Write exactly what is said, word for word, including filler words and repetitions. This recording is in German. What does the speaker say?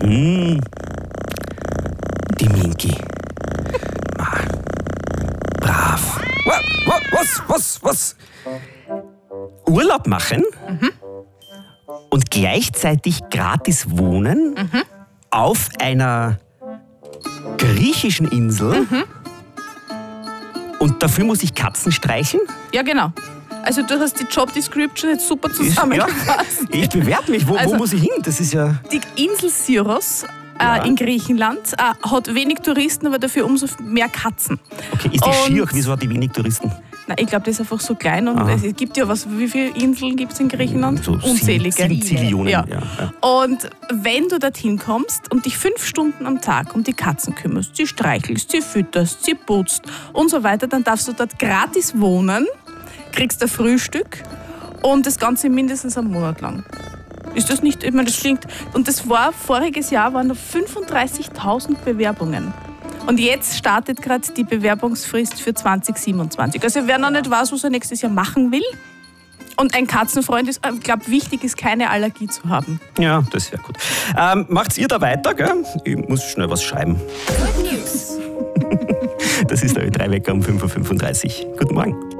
Hm. Die Minki. Ah. Brav. Was, was, was? Urlaub machen mhm. und gleichzeitig gratis wohnen mhm. auf einer griechischen Insel mhm. und dafür muss ich Katzen streicheln? Ja, genau. Also du hast die Job Description jetzt super zusammengefasst. Ja, ich bewerbe mich. Wo, also, wo muss ich hin? Das ist ja... Die Insel Syros äh, ja. in Griechenland äh, hat wenig Touristen, aber dafür umso mehr Katzen. Okay, ist die und, schier? Wieso hat die wenig Touristen? Na, ich glaube, das ist einfach so klein und es gibt ja was, wie viele Inseln gibt es in Griechenland? So Unzählige. Sieben Zillionen. Ja. Ja, ja. Und wenn du dorthin kommst und dich fünf Stunden am Tag um die Katzen kümmerst, sie streichelst, sie fütterst, sie putzt und so weiter, dann darfst du dort gratis wohnen, kriegst ein Frühstück und das Ganze mindestens einen Monat lang. Ist das nicht, ich meine, das klingt, und das war, voriges Jahr waren noch fünfunddreißigtausend Bewerbungen. Und jetzt startet gerade die Bewerbungsfrist für zwanzig siebenundzwanzig. Also wer noch nicht weiß, was er nächstes Jahr machen will und ein Katzenfreund ist, ich glaube, wichtig ist, keine Allergie zu haben. Ja, das wäre gut. Ähm, macht's ihr da weiter, gell? Ich muss schnell was schreiben. Good News. Das ist der Ö drei Wecker um fünf Uhr fünfunddreißig. Guten Morgen.